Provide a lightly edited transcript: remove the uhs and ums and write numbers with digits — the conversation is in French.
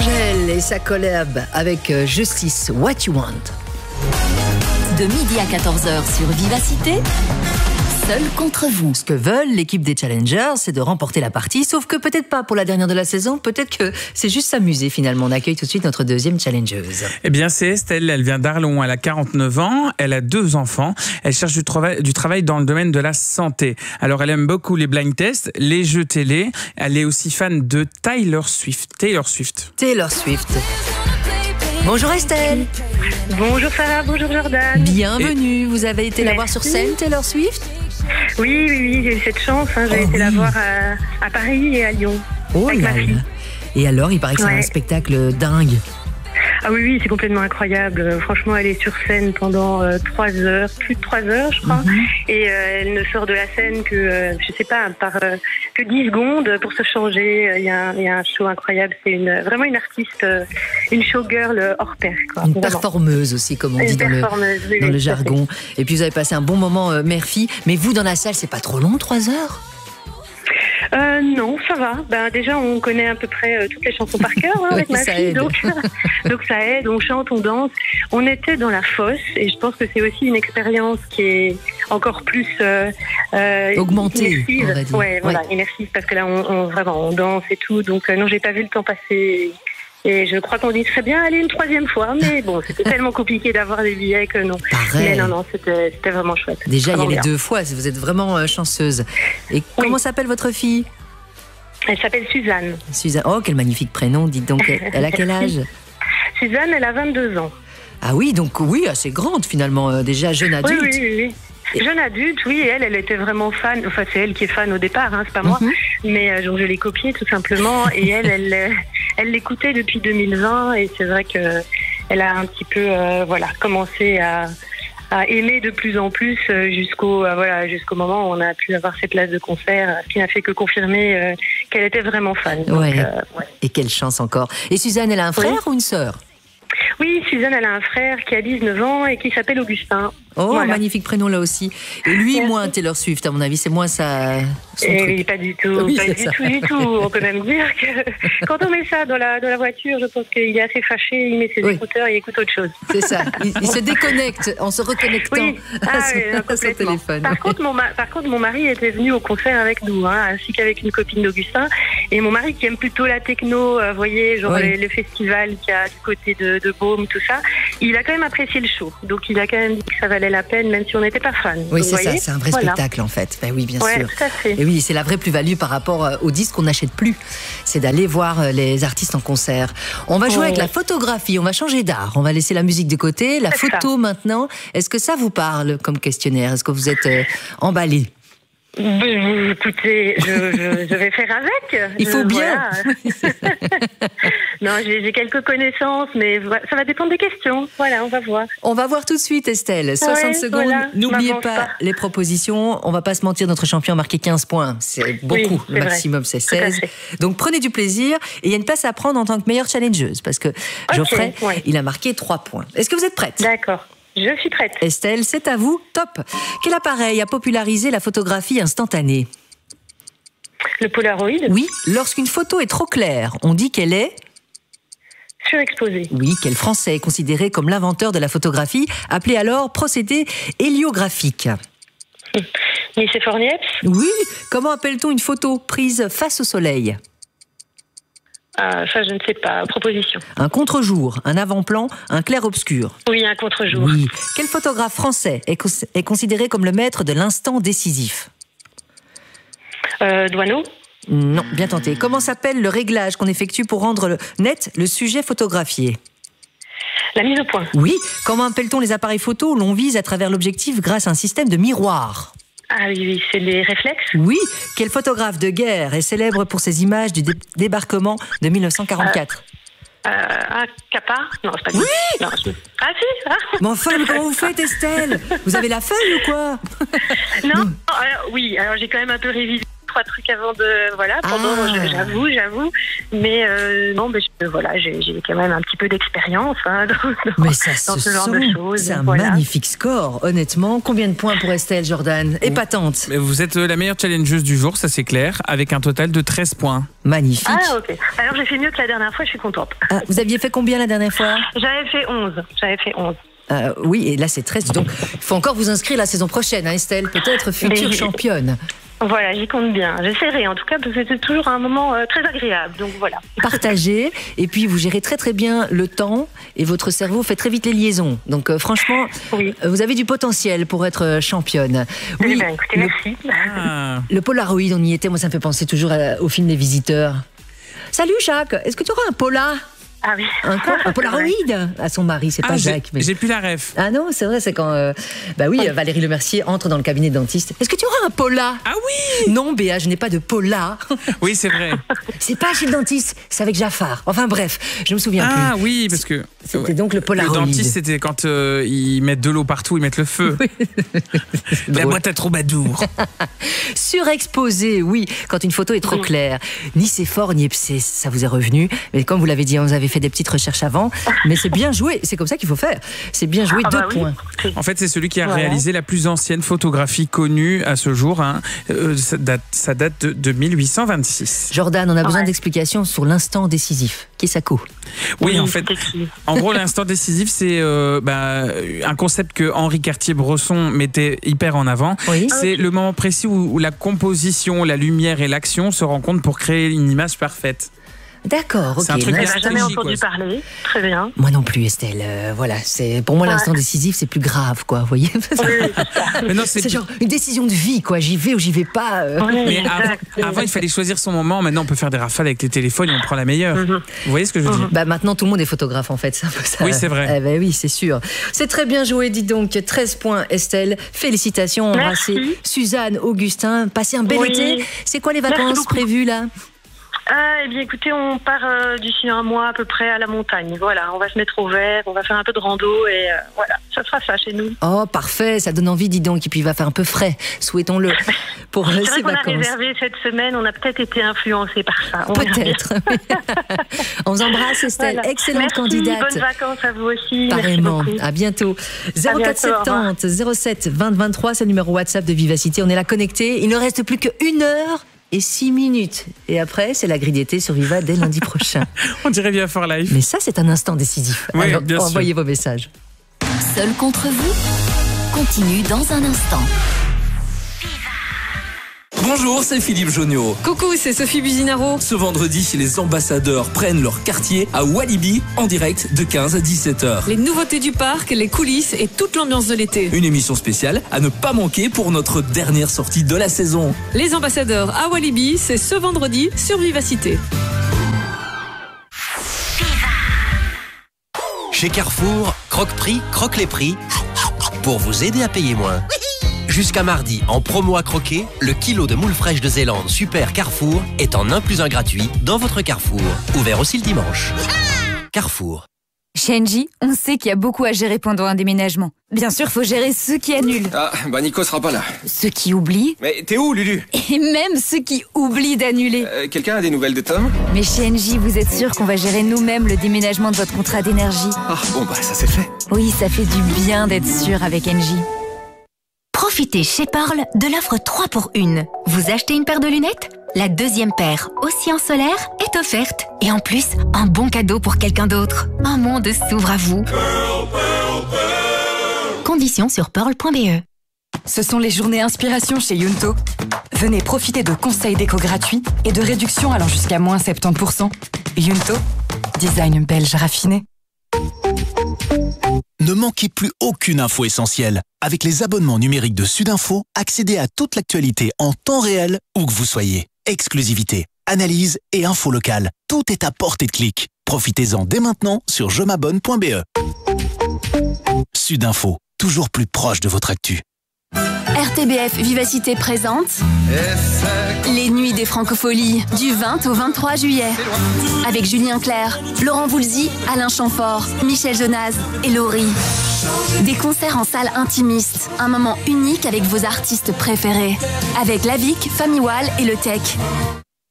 Angèle et sa collab avec Justice, What You Want. De midi à 14h sur Vivacité, seul contre vous. Ce que veulent l'équipe des Challengers, c'est de remporter la partie, sauf que peut-être pas pour la dernière de la saison, peut-être que c'est juste s'amuser finalement. On accueille tout de suite notre deuxième challengeuse. Eh bien, c'est Estelle, elle vient d'Arlon, elle a 49 ans, elle a 2 enfants, elle cherche du travail dans le domaine de la santé. Alors, elle aime beaucoup les blind tests, les jeux télé, elle est aussi fan de Taylor Swift. Bonjour Estelle. Bonjour Sarah, bonjour Jordan. Bienvenue, vous avez été la voir sur scène, Taylor Swift ? Oui, j'ai eu cette chance, j'ai été la voir à Paris et à Lyon, avec ma fille. Et alors, il paraît que c'est un spectacle dingue. Ah oui, c'est complètement incroyable. Franchement, elle est sur scène pendant 3 heures, plus de 3 heures, je crois. Et elle ne sort de la scène que, je sais pas, que 10 secondes pour se changer. Il y a un show incroyable. C'est vraiment une artiste, une showgirl hors pair, quoi. Une performeuse aussi, comme on dit dans le jargon. Et puis, vous avez passé un bon moment mère-fille. Mais vous, dans la salle, c'est pas trop long, 3 heures ? Non, ça va. Déjà, on connaît à peu près toutes les chansons par cœur avec ma fille, donc ça aide. On chante, on danse. On était dans la fosse et je pense que c'est aussi une expérience qui est encore plus augmentée, immersive. On va dire. Voilà, immersive, parce que là, on danse et tout. Donc non, j'ai pas vu le temps passer. Et je crois qu'on y serait bien allé une 3e fois, mais bon, c'était tellement compliqué d'avoir des billets que non. Pareil. Mais non, c'était vraiment chouette. Déjà, vraiment il y allait bien. 2 fois, vous êtes vraiment chanceuse. Et comment s'appelle votre fille ? Elle s'appelle Suzanne. Suzanne. Oh, quel magnifique prénom, dites donc. Elle a quel âge ? Suzanne, elle a 22 ans. Ah oui, donc oui, assez grande finalement, déjà jeune adulte. Oui. Jeune adulte, oui, elle était vraiment fan. Enfin, c'est elle qui est fan au départ, c'est pas moi. Mais donc je l'ai copiée tout simplement. Et elle l'écoutait depuis 2020. Et c'est vrai que elle a un petit peu, commencé à aimer de plus en plus jusqu'au moment où on a pu avoir ses places de concert, ce qui n'a fait que confirmer qu'elle était vraiment fan. Donc, Et quelle chance encore. Et Suzanne, elle a un frère ou une sœur ? Oui, Suzanne, elle a un frère qui a 19 ans et qui s'appelle Augustin. Oh, voilà. Magnifique prénom là aussi. Et lui, moins Taylor Swift, à mon avis, c'est moins ça. Oui, pas du tout. Oui, pas du tout. On peut même dire que quand on met ça dans la voiture, je pense qu'il est assez fâché, il met ses écouteurs et écoute autre chose. C'est ça. Il se déconnecte en se reconnectant à son téléphone. Par contre, mon mari était venu au concert avec nous, ainsi qu'avec une copine d'Augustin. Et mon mari, qui aime plutôt la techno, voyez, genre le festival qu'il y a du côté de Beaume, tout ça, il a quand même apprécié le show. Donc il a quand même dit que ça valait la peine, même si on n'était pas fan. Oui, c'est ça, c'est un vrai spectacle en fait. Ben oui, bien sûr. Tout à fait. Et oui, c'est la vraie plus-value par rapport aux disques qu'on n'achète plus. C'est d'aller voir les artistes en concert. On va jouer avec la photographie, on va changer d'art. On va laisser la musique de côté, la photo maintenant. Est-ce que ça vous parle comme questionnaire ? Est-ce que vous êtes emballé ? Écoutez, je vais faire avec. Il faut bien. Non, j'ai quelques connaissances, mais ça va dépendre des questions. Voilà, on va voir. On va voir tout de suite, Estelle. 60 secondes. Voilà. N'oubliez pas les propositions. On va pas se mentir, notre champion a marqué 15 points. C'est beaucoup. Le maximum, c'est 16. Donc, prenez du plaisir. Et il y a une place à prendre en tant que meilleure challengeuse. Parce que Geoffrey, il a marqué 3 points. Est-ce que vous êtes prête ? D'accord. Je suis prête. Estelle, c'est à vous. Top. Quel appareil a popularisé la photographie instantanée ? Le Polaroid. Oui. Lorsqu'une photo est trop claire, on dit qu'elle est surexposée. Oui. Quel Français est considéré comme l'inventeur de la photographie, appelé alors procédé héliographique ? Nicéphore Niepce. Oui. Comment appelle-t-on une photo prise face au soleil ? Ça, je ne sais pas. Proposition. Un contre-jour, un avant-plan, un clair-obscur. Oui, un contre-jour. Oui. Quel photographe français est considéré comme le maître de l'instant décisif ? Doisneau. Non, bien tenté. Comment s'appelle le réglage qu'on effectue pour rendre net le sujet photographié ? La mise au point. Oui. Comment appelle-t-on les appareils photo où l'on vise à travers l'objectif grâce à un système de miroir ? Ah oui, c'est les réflexes. Oui. Quel photographe de guerre est célèbre pour ses images du débarquement de 1944 ? Capa ? Non, c'est pas lui. Oui. Non, Ah si. Mais enfin, comment vous faites, Estelle ? Vous avez la feuille ou quoi ? Non. Alors, oui, alors j'ai quand même un peu révisé. 2-3 trucs avant de... Voilà, j'avoue. Mais non, j'ai quand même un petit peu d'expérience dans ce genre de choses. C'est un magnifique score, honnêtement. Combien de points pour Estelle Jordan? Épatante. Mais vous êtes la meilleure challengeuse du jour, ça c'est clair, avec un total de 13 points. Magnifique. Ah, ok. Alors j'ai fait mieux que la dernière fois, je suis contente. Ah, vous aviez fait combien la dernière fois? J'avais fait 11. Oui, et là c'est 13. Donc, il faut encore vous inscrire la saison prochaine, Estelle, peut-être future championne. Voilà, j'y compte bien. J'essaierai en tout cas parce que c'est toujours un moment très agréable. Donc voilà. Partagez et puis vous gérez très très bien le temps et votre cerveau fait très vite les liaisons. Donc franchement, vous avez du potentiel pour être championne. Oui, écoutez, merci. Le Polaroid, on y était. Moi, ça me fait penser toujours au film Les Visiteurs. Salut Jacques, est-ce que tu auras un Pola? Ah oui. Un Polaroid à son mari, c'est pas Jacques. J'ai plus la ref. Ah non, c'est vrai, c'est quand Valérie Lemercier entre dans le cabinet de dentiste. Est-ce que tu auras un Pola? Ah oui. Non, Béa, je n'ai pas de Pola. Oui, c'est vrai. C'est pas chez le dentiste, c'est avec Jaffar. Enfin bref, je me souviens plus. Ah oui, parce que c'était donc le Polaroid. Le dentiste, c'était quand ils mettent de l'eau partout, ils mettent le feu. Oui. La boîte à troubadour. Surexposé, oui, quand une photo est trop claire. Ni c'est fort, ni ça vous est revenu. Mais comme vous l'avez dit, vous avez fait des petites recherches avant. Mais c'est bien joué, c'est comme ça qu'il faut faire. C'est bien joué, 2 points. En fait, c'est celui qui a réalisé la plus ancienne photographie connue à ce jour. Ça date de 1826. Jordan, on a besoin d'explications sur l'instant décisif. Kisako. Oui, en fait, en gros, l'instant décisif, c'est un concept que Henri Cartier-Bresson mettait hyper en avant. Oui. C'est le moment précis où la composition, la lumière et l'action se rencontrent pour créer une image parfaite. D'accord, ok. C'est un truc je n'ai jamais entendu parler. Très bien. Moi non plus, Estelle. Voilà, c'est pour moi l'instant décisif, c'est plus grave, quoi. Vous voyez. Mais non, c'est genre une décision de vie, quoi. J'y vais ou j'y vais pas. Mais avant, il fallait choisir son moment. Maintenant, on peut faire des rafales avec les téléphones et on prend la meilleure. Vous voyez ce que je veux dire? Maintenant, tout le monde est photographe, en fait. C'est un peu ça. Oui, c'est vrai. Oui, c'est sûr. C'est très bien joué, dis donc. 13 points, Estelle. Félicitations. Embrassez Suzanne, Augustin. Passez un bel été. C'est quoi les vacances prévues là? Eh bien, écoutez, on part d'ici un mois à peu près à la montagne. Voilà, on va se mettre au vert, on va faire un peu de rando et voilà, ça sera ça chez nous. Oh, parfait, ça donne envie, dis donc. Et puis, il va faire un peu frais, souhaitons-le, pour ces vacances. On a réservé cette semaine, on a peut-être été influencés par ça. Peut-être. On vous embrasse, Estelle. Voilà. Excellente candidate. Bonnes vacances à vous aussi. Pareillement. À bientôt. 0470 07 20 23, c'est le numéro WhatsApp de Vivacité. On est là connectés. Il ne reste plus qu'1 heure et 6 minutes. Et après, c'est la grille d'été sur Viva dès lundi prochain. On dirait bien Fort Life. Mais ça, c'est un instant décisif. Oui, alors, bien sûr. Envoyez vos messages. Seul contre vous continue dans un instant. Bonjour, c'est Philippe Jonio. Coucou, c'est Sophie Buzinaro. Ce vendredi, les ambassadeurs prennent leur quartier à Walibi en direct de 15 à 17h. Les nouveautés du parc, les coulisses et toute l'ambiance de l'été. Une émission spéciale à ne pas manquer pour notre dernière sortie de la saison. Les ambassadeurs à Walibi, c'est ce vendredi sur Vivacité. Chez Carrefour, Croque-Prix, croque les prix pour vous aider à payer moins. Jusqu'à mardi, en promo à croquer, le kilo de moules fraîches de Zélande Super Carrefour est en 1 + 1 gratuit dans votre Carrefour. Ouvert aussi le dimanche. Carrefour. Chez Engie, on sait qu'il y a beaucoup à gérer pendant un déménagement. Bien sûr, faut gérer ceux qui annulent. Ah, Nico sera pas là. Ceux qui oublient. Mais t'es où, Lulu? Et même ceux qui oublient d'annuler. Quelqu'un a des nouvelles de Tom? Mais chez Engie, vous êtes sûr qu'on va gérer nous-mêmes le déménagement de votre contrat d'énergie? Ah, bon, ça c'est fait. Oui, ça fait du bien d'être sûr avec Engie. Profitez chez Pearl de l'offre 3 pour 1. Vous achetez une paire de lunettes? La deuxième paire, aussi en solaire, est offerte. Et en plus, un bon cadeau pour quelqu'un d'autre. Un monde s'ouvre à vous. Pearl, Pearl, Pearl. Conditions sur pearl.be. Ce sont les journées inspiration chez Yunto. Venez profiter de conseils déco gratuits et de réductions allant jusqu'à moins 70%. Yunto, design belge raffiné. Ne manquez plus aucune info essentielle. Avec les abonnements numériques de Sudinfo, accédez à toute l'actualité en temps réel, où que vous soyez. Exclusivité, analyse et info locale. Tout est à portée de clic. Profitez-en dès maintenant sur jemabonne.be. Sudinfo, toujours plus proche de votre actu. RTBF Vivacité présente les Nuits des Francopholies du 20 au 23 juillet avec Julien Clerc, Laurent Voulzy, Alain Chamfort, Michel Jonas et Laurie. Des concerts en salle intimiste, un moment unique avec vos artistes préférés. Avec Lavic, Family Wall et Le Tech.